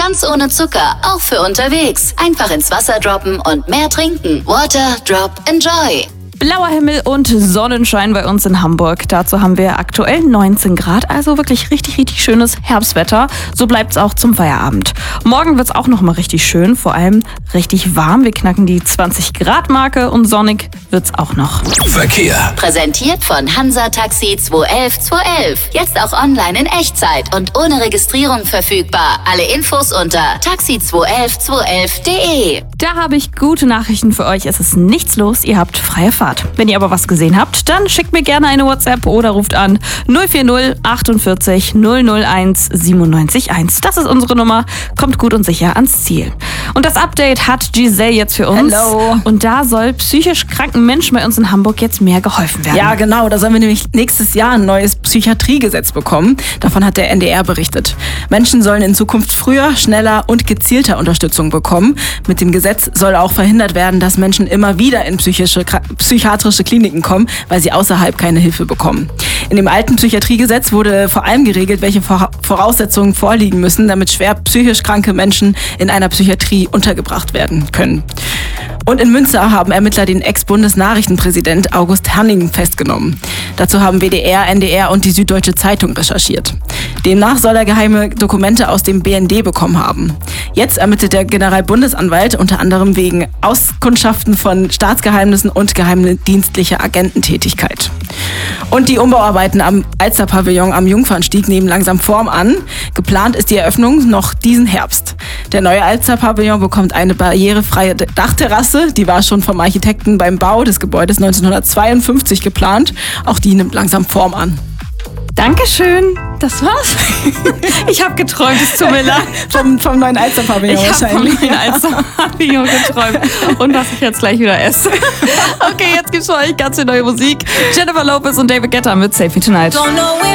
Ganz ohne Zucker, auch für unterwegs. Einfach ins Wasser droppen und mehr trinken. Water, Drop, Enjoy. Blauer Himmel und Sonnenschein bei uns in Hamburg. Dazu haben wir aktuell 19 Grad, also wirklich richtig, richtig schönes Herbstwetter. So bleibt es auch zum Feierabend. Morgen wird es auch nochmal richtig schön, vor allem richtig warm. Wir knacken die 20-Grad-Marke und sonnig wird es auch noch. Verkehr. Präsentiert von Hansa Taxi 211 211. Jetzt auch online in Echtzeit und ohne Registrierung verfügbar. Alle Infos unter taxi211 211.de. Da habe ich gute Nachrichten für euch. Es ist nichts los, ihr habt freie Fahrt. Wenn ihr aber was gesehen habt, dann schickt mir gerne eine WhatsApp oder ruft an 040 48 001 97 1. Das ist unsere Nummer. Kommt gut und sicher ans Ziel. Und das Update hat Giselle jetzt für uns. Hello. Und da soll psychisch kranken Menschen bei uns in Hamburg jetzt mehr geholfen werden. Ja, genau. Da sollen wir nämlich nächstes Jahr ein neues Psychiatriegesetz bekommen. Davon hat der NDR berichtet. Menschen sollen in Zukunft früher, schneller und gezielter Unterstützung bekommen. Mit dem Gesetz soll auch verhindert werden, dass Menschen immer wieder in psychiatrische Kliniken kommen, weil sie außerhalb keine Hilfe bekommen. In dem alten Psychiatriegesetz wurde vor allem geregelt, welche Voraussetzungen vorliegen müssen, damit schwer psychisch kranke Menschen in einer Psychiatrie untergebracht werden können. Und in Münster haben Ermittler den Ex-Bundesnachrichtenpräsident August Hanning festgenommen. Dazu haben WDR, NDR und die Süddeutsche Zeitung recherchiert. Demnach soll er geheime Dokumente aus dem BND bekommen haben. Jetzt ermittelt der Generalbundesanwalt unter anderem wegen Auskundschaften von Staatsgeheimnissen und geheimdienstlicher Agententätigkeit. Und die Umbauarbeiten am Alster-Pavillon am Jungfernstieg nehmen langsam Form an. Geplant ist die Eröffnung noch diesen Herbst. Der neue Alster-Pavillon bekommt eine barrierefreie Dachterrasse. Die war schon vom Architekten beim Bau des Gebäudes 1952 geplant. Auch die nimmt langsam Form an. Dankeschön. Das war's. Ich habe geträumt, es tut mir leid. Vom neuen Alster-Pavillon wahrscheinlich. Ich habe vom neuen Alster-Pavillon geträumt. Und was ich jetzt gleich wieder esse. Okay, jetzt gibt's für euch ganz viel neue Musik. Jennifer Lopez und David Guetta mit Save Me Tonight. Don't know if